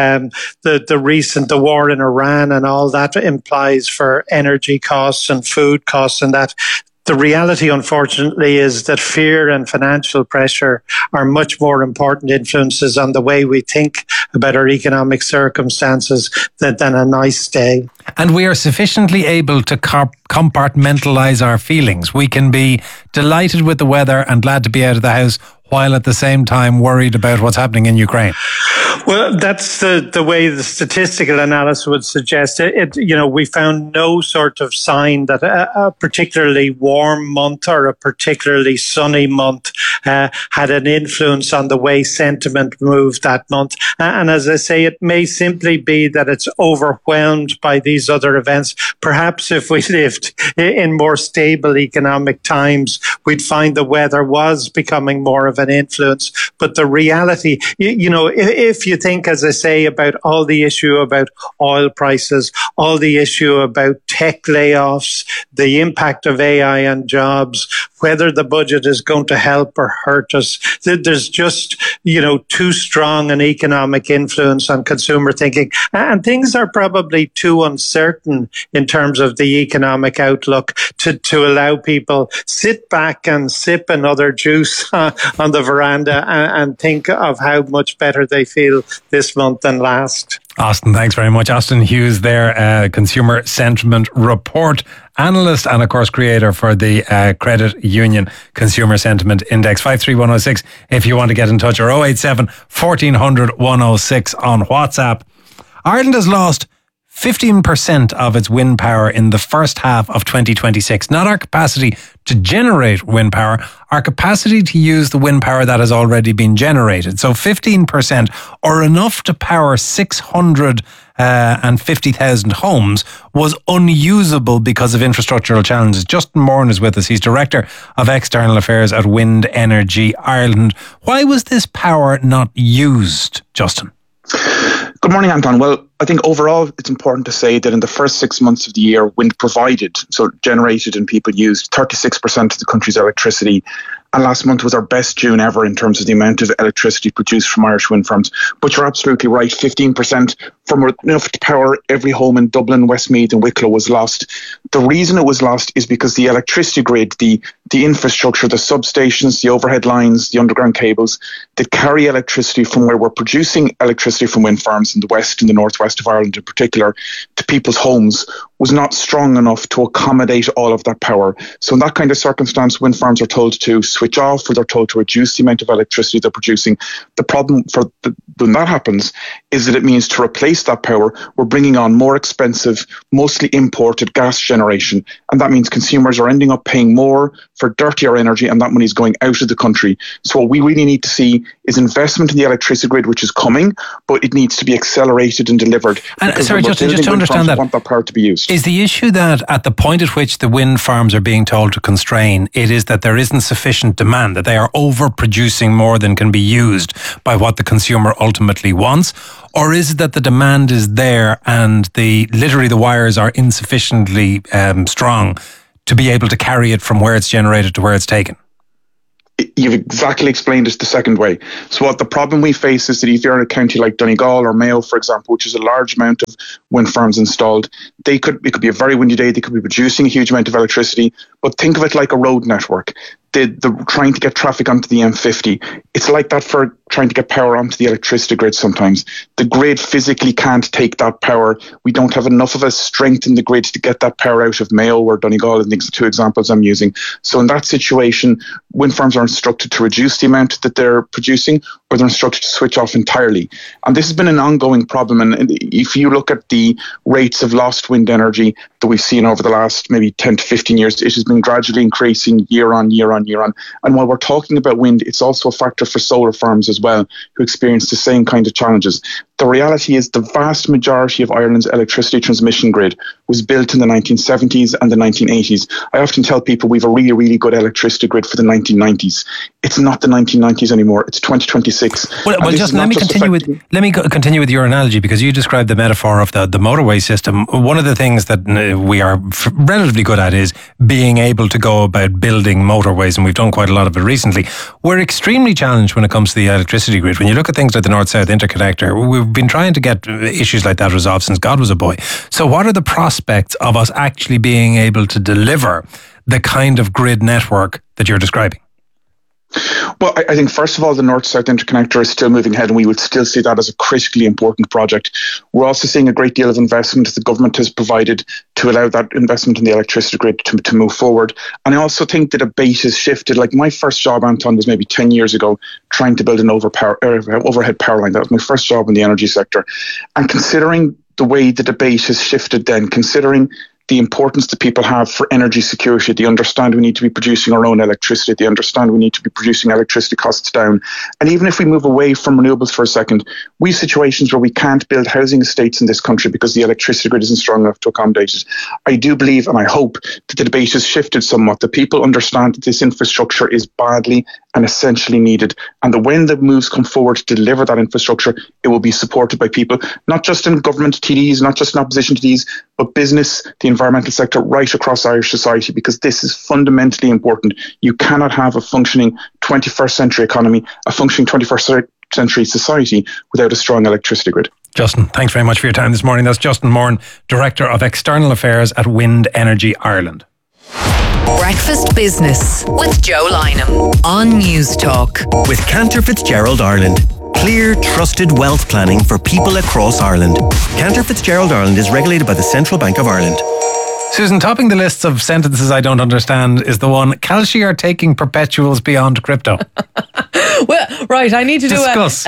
the war in Iran and all that implies for energy costs and food costs, and that. The reality, unfortunately, is that fear and financial pressure are much more important influences on the way we think about our economic circumstances than a nice day. And we are sufficiently able to compartmentalise our feelings. We can be delighted with the weather and glad to be out of the house, while at the same time worried about what's happening in Ukraine. Well, that's the way the statistical analysis would suggest it. You know, we found no sort of sign that a particularly warm month or a particularly sunny month had an influence on the way sentiment moved that month. And as I say, it may simply be that it's overwhelmed by these other events. Perhaps if we lived in more stable economic times, we'd find the weather was becoming more of an influence. But the reality, you know, if you think, as I say, about all the issue about oil prices, all the issue about tech layoffs, the impact of AI on jobs, whether the budget is going to help or hurt us, there's just, you know, too strong an economic influence on consumer thinking. And things are probably too uncertain in terms of the economic outlook to allow people sit back and sip another juice on the veranda and think of how much better they feel this month than last. Austin, thanks very much. Austin Hughes there, Consumer Sentiment Report analyst and, of course, creator for the Credit Union Consumer Sentiment Index. 53106 if you want to get in touch, or 087 1400 106 on WhatsApp. Ireland has lost 15% of its wind power in the first half of 2026. Not our capacity to generate wind power, our capacity to use the wind power that has already been generated. So 15%, or enough to power 650,000 homes, was unusable because of infrastructural challenges. Justin Moran is with us. He's Director of External Affairs at Wind Energy Ireland. Why was this power not used, Justin? Good morning, Anton. Well, I think overall it's important to say that in the first 6 months of the year, wind provided, so generated and people used, 36% of the country's electricity. And last month was our best June ever in terms of the amount of electricity produced from Irish wind farms. But you're absolutely right, 15% from enough to power every home in Dublin, Westmeath and Wicklow was lost. The reason it was lost is because the electricity grid, the infrastructure, the substations, the overhead lines, the underground cables that carry electricity from where we're producing electricity from wind farms in the west and the northwest of Ireland in particular to people's homes was not strong enough to accommodate all of that power. So in that kind of circumstance, wind farms are told to switch switch off or they're told to reduce the amount of electricity they're producing. The problem when that happens is that it means to replace that power, we're bringing on more expensive, mostly imported gas generation. And that means consumers are ending up paying more for dirtier energy, and that money is going out of the country. So what we really need to see is investment in the electricity grid, which is coming, but it needs to be accelerated and delivered. And sorry, Justin, just to understand that, want that power to be used. Is the issue that at the point at which the wind farms are being told to constrain, it is that there isn't sufficient demand, that they are overproducing more than can be used by what the consumer ultimately wants? Or is it that the demand is there and literally the wires are insufficiently strong to be able to carry it from where it's generated to where it's taken? You've exactly explained it the second way. So what the problem we face is that if you're in a county like Donegal or Mayo, for example, which is a large amount of wind farms installed, it could be a very windy day, they could be producing a huge amount of electricity, but think of it like a road network. The trying to get traffic onto the M50, it's like that for trying to get power onto the electricity grid sometimes. The grid physically can't take that power. We don't have enough of a strength in the grid to get that power out of Mayo or Donegal, and these are two examples I'm using. So in that situation, wind farms are instructed to reduce the amount that they're producing, or they're instructed to switch off entirely. And this has been an ongoing problem. And if you look at the rates of lost wind energy that we've seen over the last maybe 10 to 15 years, it has been gradually increasing year on year on year on. And while we're talking about wind, it's also a factor for solar farms as well, who experience the same kind of challenges. The reality is the vast majority of Ireland's electricity transmission grid was built in the 1970s and the 1980s. I often tell people we have a really, really good electricity grid for the 1990s. It's not the 1990s anymore. It's 2026. Well, Justin, let me continue with your analogy, because you described the metaphor of the motorway system. One of the things that we are relatively good at is being able to go about building motorways, and we've done quite a lot of it recently. We're extremely challenged when it comes to the electricity grid. When you look at things like the North-South Interconnector, we've been trying to get issues like that resolved since God was a boy. So what are the prospects of us actually being able to deliver the kind of grid network that you're describing? Well, I think first of all, the North-South Interconnector is still moving ahead, and we would still see that as a critically important project. We're also seeing a great deal of investment the government has provided to allow that investment in the electricity grid to move forward. And I also think the debate has shifted. Like my first job, Anton, was maybe 10 years ago, trying to build an overhead power line. That was my first job in the energy sector. And considering the way the debate has shifted then, considering the importance that people have for energy security, they understand we need to be producing our own electricity, they understand we need to be producing electricity costs down. And even if we move away from renewables for a second, we have situations where we can't build housing estates in this country because the electricity grid isn't strong enough to accommodate it. I do believe, and I hope, that the debate has shifted somewhat, that people understand that this infrastructure is badly and essentially needed, and that when the moves come forward to deliver that infrastructure, it will be supported by people, not just in government TDs, not just in opposition to these, but business, the environmental sector, right across Irish society, because this is fundamentally important. You cannot have a functioning 21st century economy, a functioning 21st century society without a strong electricity grid. Justin, thanks very much for your time this morning. That's Justin Moran, Director of External Affairs at Wind Energy Ireland. Breakfast Business with Joe Lynham on News Talk. With Cantor Fitzgerald Ireland. Clear, trusted wealth planning for people across Ireland. Cantor Fitzgerald Ireland is regulated by the Central Bank of Ireland. Susan, topping the lists of sentences I don't understand is the one, Calci are taking perpetuals beyond crypto. Well, right, I need to Discuss.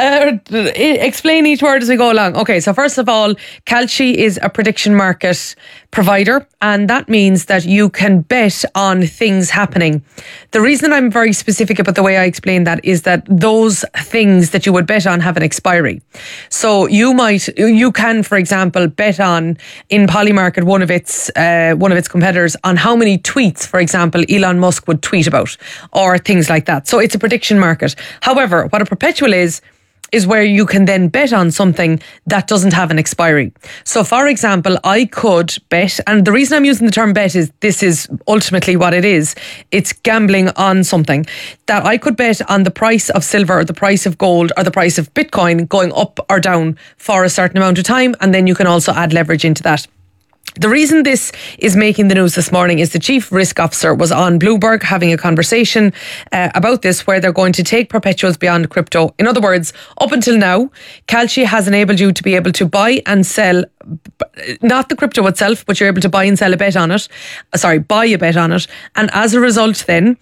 explain each word as we go along. Okay, so first of all, Calci is a prediction market provider, and that means that you can bet on things happening. The reason I'm very specific about the way I explain that is that those things that you would bet on have an expiry. So you can, for example, bet on in Polymarket one of its competitors on how many tweets, for example, Elon Musk would tweet about, or things like that. So it's a prediction market. However, what a perpetual is where you can then bet on something that doesn't have an expiry. So for example, I could bet, and the reason I'm using the term bet is this is ultimately what it is. It's gambling on something, that I could bet on the price of silver or the price of gold or the price of Bitcoin going up or down for a certain amount of time, and then you can also add leverage into that. The reason this is making the news this morning is the Chief Risk Officer was on Bloomberg having a conversation about this, where they're going to take perpetuals beyond crypto. In other words, up until now, Calci has enabled you to be able to buy and sell, not the crypto itself, but you're able to buy and sell a bet on it. Buy a bet on it. And as a result then,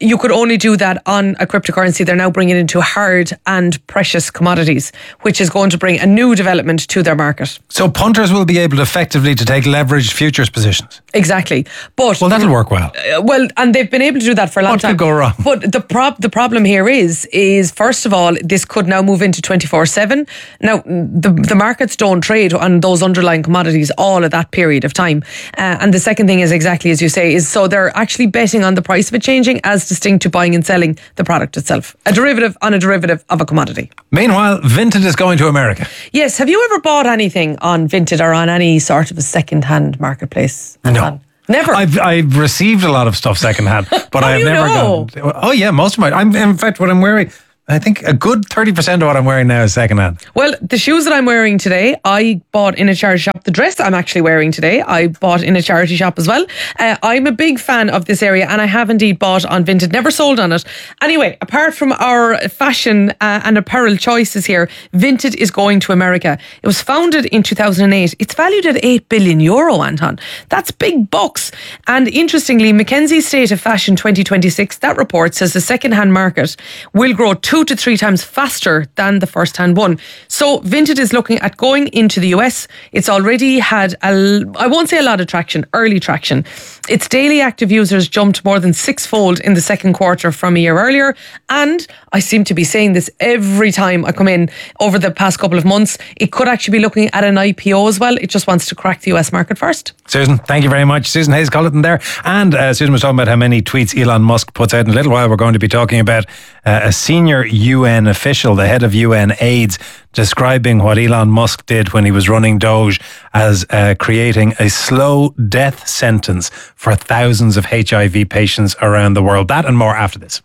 you could only do that on a cryptocurrency. They're now bringing it into hard and precious commodities, which is going to bring a new development to their market. So punters will be able to effectively to take leveraged futures positions. Exactly. But that'll work well. And they've been able to do that for a long time. What could go wrong? But the problem here is first of all, this could now move into 24/7. Now, the markets don't trade on those underlying commodities all of that period of time. And the second thing is exactly as you say, is so they're actually betting on the price of it changing as distinct to buying and selling the product itself. A derivative on a derivative of a commodity. Meanwhile, Vinted is going to America. Yes. Have you ever bought anything on Vinted or on any sort of a second-hand marketplace? No. Never. I've received a lot of stuff second-hand, but I have never gone. Oh yeah, most of my. In fact, what I'm wearing, I think a good 30% of what I'm wearing now is second-hand. Well, the shoes that I'm wearing today, I bought in a charity shop. The dress I'm actually wearing today, I bought in a charity shop as well. I'm a big fan of this area, and I have indeed bought on Vinted, never sold on it. Anyway, apart from our fashion and apparel choices here, Vinted is going to America. It was founded in 2008. It's valued at €8 billion, Anton. That's big bucks. And interestingly, McKinsey's State of Fashion 2026, that report says the second-hand market will grow 2 to 3 times faster than the first-hand one. So Vinted is looking at going into the US. It's already had, I won't say a lot of traction, early traction. Its daily active users jumped more than 6-fold in the second quarter from a year earlier. And I seem to be saying this every time I come in over the past couple of months. It could actually be looking at an IPO as well. It just wants to crack the US market first. Susan, thank you very much. Susan Hayes-Colleton there. And Susan was talking about how many tweets Elon Musk puts out. In a little while, we're going to be talking about a senior UN official, the head of UN AIDS, describing what Elon Musk did when he was running Doge as creating a slow death sentence for thousands of HIV patients around the world. That and more after this.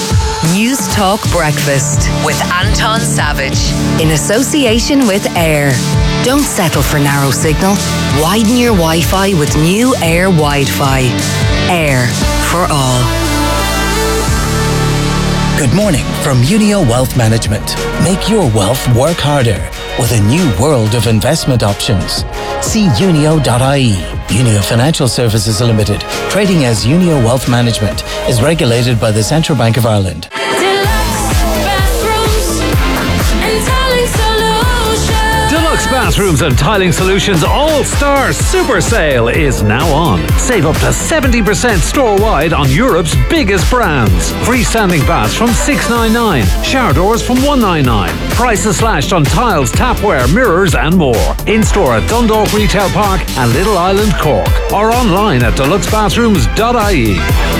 News Talk Breakfast with Anton Savage in association with Air. Don't settle for narrow signal. Widen your Wi-Fi with new Air Wi-Fi. Air for all. Good morning from Unio Wealth Management. Make your wealth work harder with a new world of investment options. See unio.ie. Unio Financial Services Limited, trading as Unio Wealth Management, is regulated by the Central Bank of Ireland. Deluxe Bathrooms and Tiling Solutions All-Star Super Sale is now on. Save up to 70% store-wide on Europe's biggest brands. Freestanding baths from $699, shower doors from $199. Prices slashed on tiles, tapware, mirrors and more. In-store at Dundalk Retail Park and Little Island, Cork. Or online at deluxebathrooms.ie.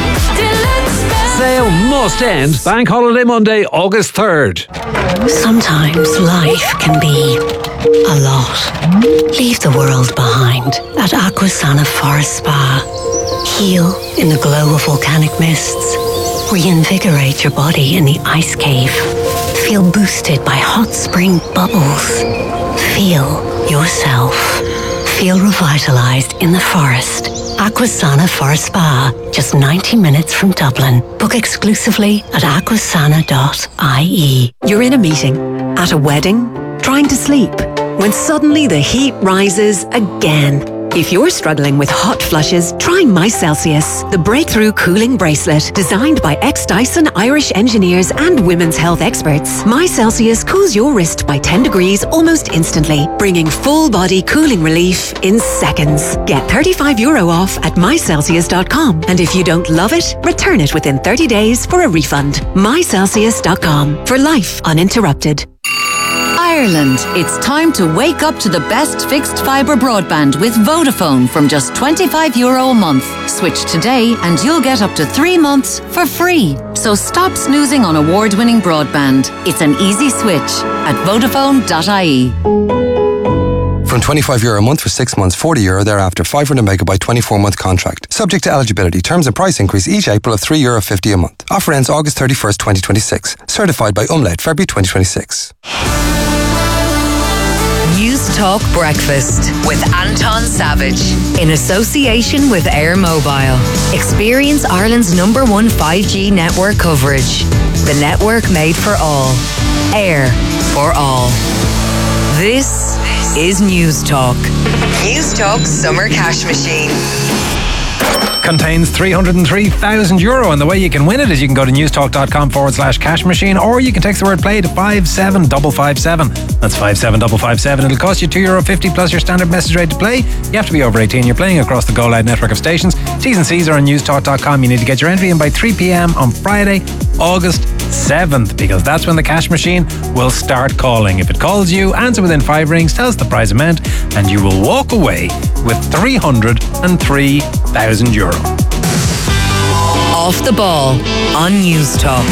Sale must end Bank Holiday Monday, August 3rd. Sometimes life can be a lot. Leave the world behind at Aquasana Forest Spa. Heal in the glow of volcanic mists. Reinvigorate your body in the ice cave. Feel boosted by hot spring bubbles. Feel yourself. Feel revitalized in the forest. Aquasana Forest Spa, just 90 minutes from Dublin. Book exclusively at aquasana.ie. You're in a meeting, at a wedding, trying to sleep, when suddenly the heat rises again. If you're struggling with hot flushes, try MyCelsius, the breakthrough cooling bracelet designed by ex-Dyson Irish engineers and women's health experts. MyCelsius cools your wrist by 10 degrees almost instantly, bringing full-body cooling relief in seconds. Get €35 off at mycelsius.com, and if you don't love it, return it within 30 days for a refund. mycelsius.com, for life uninterrupted. Ireland, it's time to wake up to the best fixed fibre broadband with Vodafone from just €25 a month. Switch today and you'll get up to 3 months for free. So stop snoozing on award-winning broadband. It's an easy switch at Vodafone.ie. From €25 a month for 6 months, €40 thereafter, 500 megabyte 24-month contract. Subject to eligibility. Terms and price increase each April of €3.50 a month. Offer ends August 31st, 2026. Certified by Umlaut, February 2026. News Talk Breakfast with Anton Savage in association with Air Mobile. Experience Ireland's #1 5G network coverage. The network made for all. Air for all. This is News Talk. News Talk Summer Cash Machine. contains €303,000, and the way you can win it is you can go to newstalk.com/cash machine, or you can text the word play to 57557. That's 57557. It'll cost you €2.50 plus your standard message rate to play. You have to be over 18. You're playing across the Go Loud network of stations. T's and C's are on newstalk.com. You need to get your entry in by 3 p.m. on Friday, August 7th, because that's when the cash machine will start calling. If it calls you, answer within 5 rings, tell us the prize amount, and you will walk away with €303,000. Off the Ball on News Talk.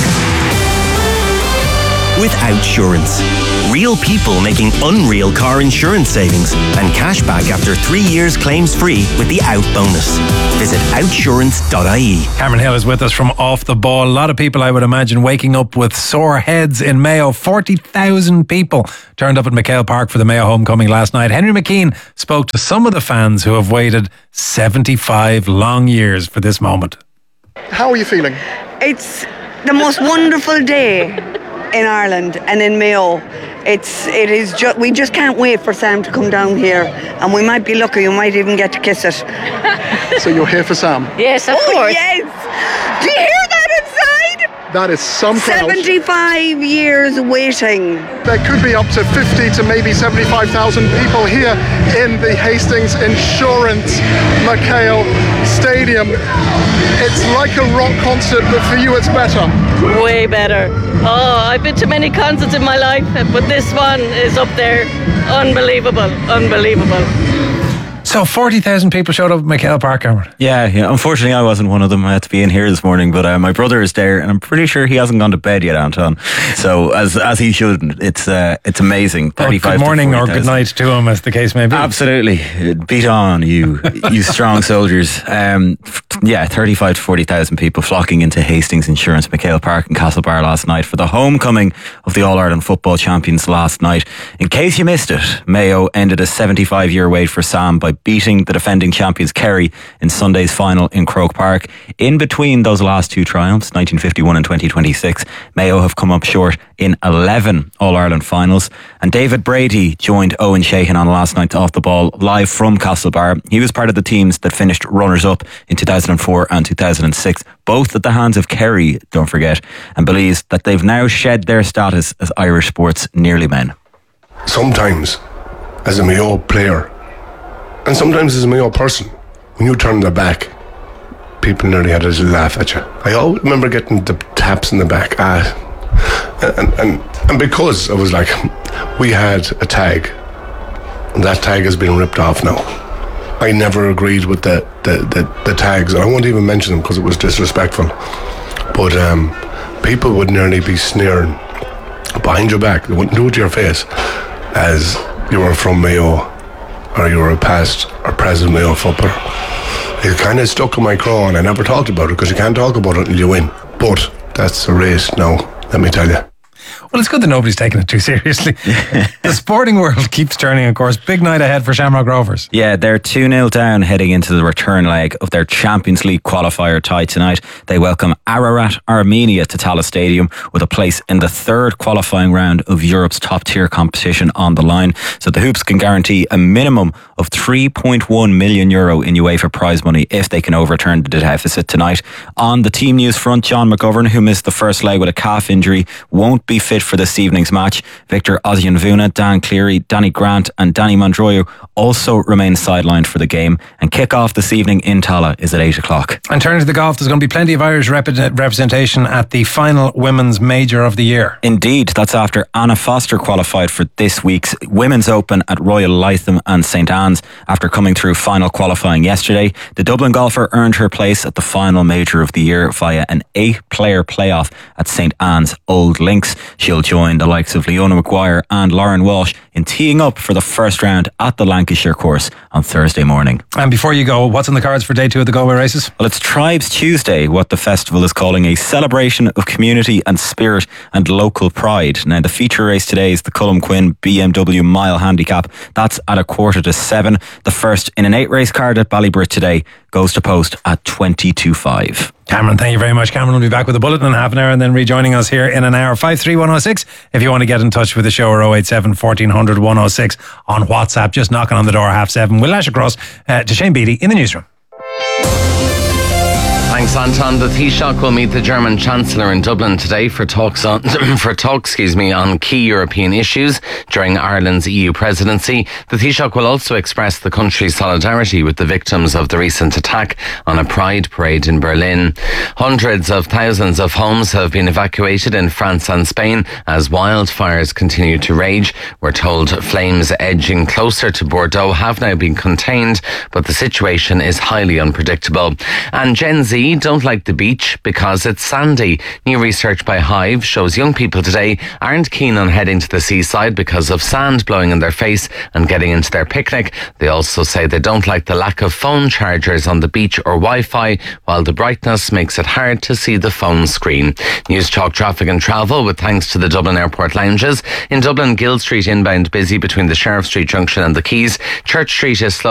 With Outsurance. Real people making unreal car insurance savings and cash back after 3 years claims free with the Out bonus. Visit outsurance.ie. Cameron Hill is with us from Off the Ball. A lot of people, I would imagine, waking up with sore heads in Mayo. 40,000 people turned up at McHale Park for the Mayo homecoming last night. Henry McKean spoke to some of the fans who have waited 75 long years for this moment. How are you feeling? It's the most wonderful day in Ireland and in Mayo. We just can't wait for Sam to come down here, and we might be lucky, you might even get to kiss it. So you're here for Sam? Yes, of course. Yes. Do you hear that inside? That is some crowd. 75 years waiting. There could be up to 50 to maybe 75,000 people here in the Hastings Insurance McHale Stadium. It's like a rock concert, but for you it's better. Way better. Oh, I've been to many concerts in my life, but this one is up there. Unbelievable. So 40,000 people showed up at McHale Park, Cameron. Yeah. Unfortunately, I wasn't one of them. I had to be in here this morning, but my brother is there, and I'm pretty sure he hasn't gone to bed yet, Anton. So as he shouldn't. It's amazing. 35 good morning or good night to him, as the case may be. Absolutely. Beat on, you strong soldiers. 35 to 40,000 people flocking into Hastings Insurance McHale Park in Castlebar last night for the homecoming of the All-Ireland football champions last night. In case you missed it, Mayo ended a 75-year wait for Sam by beating the defending champions Kerry in Sunday's final in Croke Park. In between those last two triumphs, 1951 and 2026, Mayo have come up short in 11 All-Ireland finals. And David Brady joined Owen Sheehan on last night's Off the Ball live from Castlebar. He was part of the teams that finished runners-up in 2004 and 2006, both at the hands of Kerry, don't forget, and believes that they've now shed their status as Irish sports nearly men. Sometimes, as a Mayo player, and sometimes as a Mayo person, when you turn their back, people nearly had a little laugh at you. I always remember getting the taps in the back. And because I was like, we had a tag, and that tag has been ripped off now. I never agreed with the tags, and I won't even mention them because it was disrespectful. But people would nearly be sneering behind your back. They wouldn't do it to your face, as you were from Mayo, or you were a past or present Mayo footballer. It kind of stuck in my craw, and I never talked about it because you can't talk about it until you win. But that's a race now, let me tell you. Well, it's good that nobody's taking it too seriously. The sporting world keeps turning, of course. Big night ahead for Shamrock Rovers. Yeah, they're 2-0 down heading into the return leg of their Champions League qualifier tie tonight. They welcome Ararat Armenia to Tallaght Stadium with a place in the third qualifying round of Europe's top-tier competition on the line. So the Hoops can guarantee a minimum of €3.1 million in UEFA prize money if they can overturn the deficit tonight. On the team news front, John McGovern, who missed the first leg with a calf injury, won't be fit for this evening's match. Victor Ozianvuna, Dan Cleary, Danny Grant and Danny Mandroyu also remain sidelined for the game, and kick-off this evening in Tallaght is at 8 o'clock. And turning to the golf, there's going to be plenty of Irish representation at the final women's major of the year. Indeed, that's after Anna Foster qualified for this week's Women's Open at Royal Lytham and St Anne's after coming through final qualifying yesterday. The Dublin golfer earned her place at the final major of the year via an 8-player playoff at St Anne's Old Links. She'll join the likes of Leona Maguire and Lauren Walsh in teeing up for the first round at the Lancashire course on Thursday morning. And before you go, what's on the cards for day 2 of the Galway races? Well, it's Tribes Tuesday, what the festival is calling a celebration of community and spirit and local pride. Now, the feature race today is the Cullum Quinn BMW Mile Handicap. That's at 6:45. The first in an 8-race card at Ballybrit today goes to post at 22.5. Cameron, thank you very much. Cameron will be back with a bulletin in half an hour and then rejoining us here in an hour. 53106 if you want to get in touch with the show, or 087 1400 106 on WhatsApp. Just knocking on the door 7:30. We'll lash across to Shane Beattie in the newsroom. Thanks, Anton. The Taoiseach will meet the German Chancellor in Dublin today for talks on key European issues during Ireland's EU presidency. The Taoiseach will also express the country's solidarity with the victims of the recent attack on a pride parade in Berlin. Hundreds of thousands of homes have been evacuated in France and Spain as wildfires continue to rage. We're told flames edging closer to Bordeaux have now been contained, but the situation is highly unpredictable. And Gen Z don't like the beach because it's sandy. New research by Hive shows young people today aren't keen on heading to the seaside because of sand blowing in their face and getting into their picnic. They also say they don't like the lack of phone chargers on the beach or Wi-Fi, while the brightness makes it hard to see the phone screen. News Talk Traffic and Travel with thanks to the Dublin Airport lounges. In Dublin, Guild Street inbound busy between the Sheriff Street Junction and the Quays. Church Street is slow